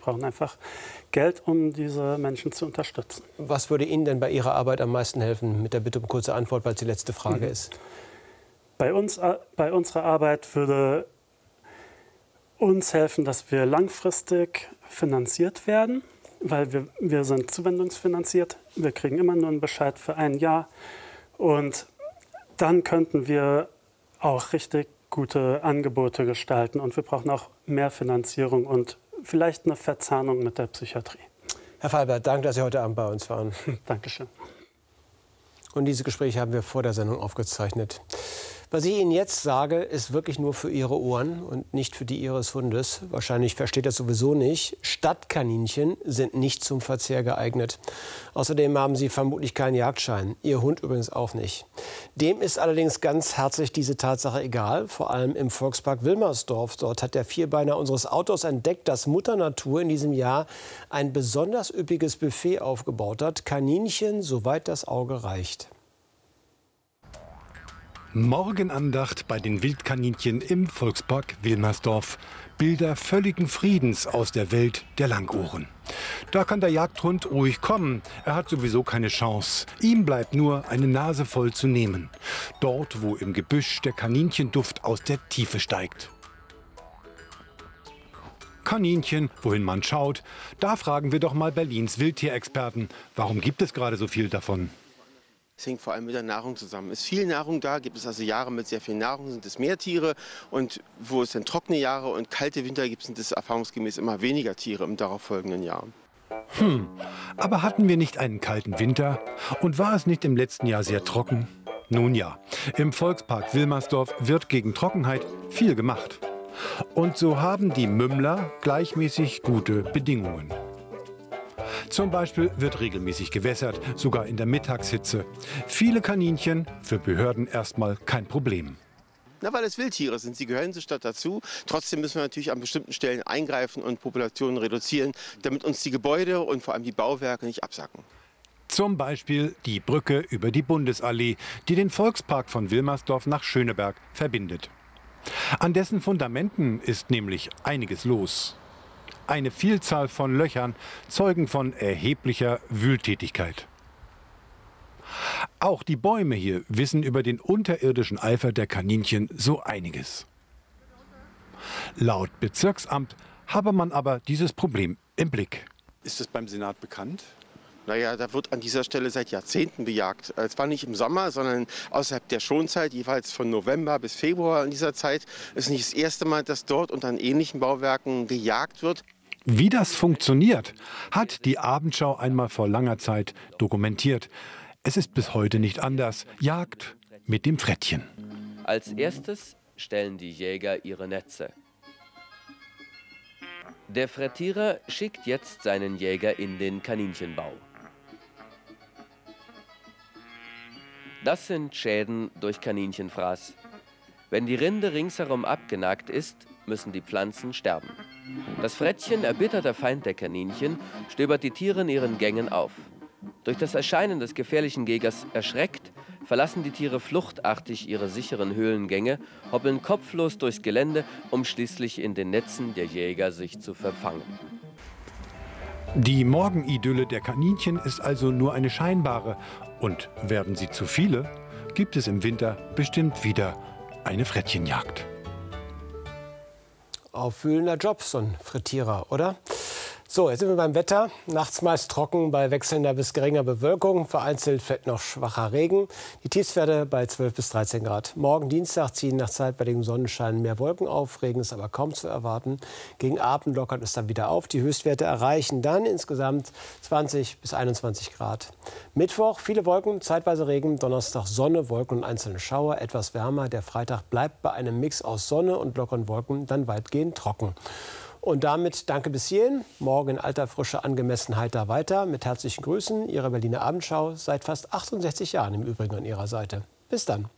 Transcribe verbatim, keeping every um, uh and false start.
brauchen einfach Geld, um diese Menschen zu unterstützen. Was würde Ihnen denn bei Ihrer Arbeit am meisten helfen? Mit der Bitte um kurze Antwort, weil es die letzte Frage Mhm. ist. Bei uns, bei unserer Arbeit würde uns helfen, dass wir langfristig finanziert werden, weil wir, wir sind zuwendungsfinanziert. Wir kriegen immer nur einen Bescheid für ein Jahr. Und dann könnten wir auch richtig gute Angebote gestalten. Und wir brauchen auch mehr Finanzierung und vielleicht eine Verzahnung mit der Psychiatrie. Herr Falber, danke, dass Sie heute Abend bei uns waren. Dankeschön. Und diese Gespräche haben wir vor der Sendung aufgezeichnet. Was ich Ihnen jetzt sage, ist wirklich nur für Ihre Ohren und nicht für die Ihres Hundes. Wahrscheinlich versteht das sowieso nicht. Stadtkaninchen sind nicht zum Verzehr geeignet. Außerdem haben sie vermutlich keinen Jagdschein. Ihr Hund übrigens auch nicht. Dem ist allerdings ganz herzlich diese Tatsache egal. Vor allem im Volkspark Wilmersdorf. Dort hat der Vierbeiner unseres Autors entdeckt, dass Mutter Natur in diesem Jahr ein besonders üppiges Buffet aufgebaut hat. Kaninchen, soweit das Auge reicht. Morgenandacht bei den Wildkaninchen im Volkspark Wilmersdorf. Bilder völligen Friedens aus der Welt der Langohren. Da kann der Jagdhund ruhig kommen. Er hat sowieso keine Chance. Ihm bleibt nur eine Nase voll zu nehmen. Dort, wo im Gebüsch der Kaninchenduft aus der Tiefe steigt. Kaninchen, wohin man schaut, da fragen wir doch mal Berlins Wildtierexperten. Warum gibt es gerade so viel davon? Es hängt vor allem mit der Nahrung zusammen. Ist viel Nahrung da, gibt es also Jahre mit sehr viel Nahrung, sind es mehr Tiere. Und wo es dann trockene Jahre und kalte Winter gibt, sind es erfahrungsgemäß immer weniger Tiere im darauffolgenden Jahr. Hm, aber hatten wir nicht einen kalten Winter? Und war es nicht im letzten Jahr sehr trocken? Nun ja, im Volkspark Wilmersdorf wird gegen Trockenheit viel gemacht. Und so haben die Mümmler gleichmäßig gute Bedingungen. Zum Beispiel wird regelmäßig gewässert, sogar in der Mittagshitze. Viele Kaninchen, für Behörden erstmal kein Problem. Na, weil es Wildtiere sind, sie gehören zur Stadt dazu. Trotzdem müssen wir natürlich an bestimmten Stellen eingreifen und Populationen reduzieren, damit uns die Gebäude und vor allem die Bauwerke nicht absacken. Zum Beispiel die Brücke über die Bundesallee, die den Volkspark von Wilmersdorf nach Schöneberg verbindet. An dessen Fundamenten ist nämlich einiges los. Eine Vielzahl von Löchern zeugen von erheblicher Wühltätigkeit. Auch die Bäume hier wissen über den unterirdischen Eifer der Kaninchen so einiges. Laut Bezirksamt habe man aber dieses Problem im Blick. Ist das beim Senat bekannt? Naja, da wird an dieser Stelle seit Jahrzehnten bejagt. Zwar nicht im Sommer, sondern außerhalb der Schonzeit, jeweils von November bis Februar in dieser Zeit. Es ist nicht das erste Mal, dass dort unter an ähnlichen Bauwerken gejagt wird. Wie das funktioniert, hat die Abendschau einmal vor langer Zeit dokumentiert. Es ist bis heute nicht anders. Jagd mit dem Frettchen. Als erstes stellen die Jäger ihre Netze. Der Frettierer schickt jetzt seinen Jäger in den Kaninchenbau. Das sind Schäden durch Kaninchenfraß. Wenn die Rinde ringsherum abgenagt ist, müssen die Pflanzen sterben. Das Frettchen, erbitterter Feind der Kaninchen, stöbert die Tiere in ihren Gängen auf. Durch das Erscheinen des gefährlichen Jägers erschreckt, verlassen die Tiere fluchtartig ihre sicheren Höhlengänge, hoppeln kopflos durchs Gelände, um schließlich in den Netzen der Jäger sich zu verfangen. Die Morgenidylle der Kaninchen ist also nur eine scheinbare. Und werden sie zu viele, gibt es im Winter bestimmt wieder eine Frettchenjagd. Aufwühlender Job, so ein Frittierer, oder? So, jetzt sind wir beim Wetter. Nachts meist trocken bei wechselnder bis geringer Bewölkung. Vereinzelt fällt noch schwacher Regen. Die Tiefstwerte bei zwölf bis dreizehn Grad. Morgen Dienstag ziehen nach zeitweiligem Sonnenschein mehr Wolken auf. Regen ist aber kaum zu erwarten. Gegen Abend lockert es dann wieder auf. Die Höchstwerte erreichen dann insgesamt zwanzig bis einundzwanzig Grad. Mittwoch viele Wolken, zeitweise Regen. Donnerstag Sonne, Wolken und einzelne Schauer. Etwas wärmer. Der Freitag bleibt bei einem Mix aus Sonne und lockeren Wolken dann weitgehend trocken. Und damit danke bis hierhin. Morgen in alter Frische angemessen heiter weiter. Mit herzlichen Grüßen, Ihre Berliner Abendschau. Seit fast achtundsechzig Jahren im Übrigen an Ihrer Seite. Bis dann.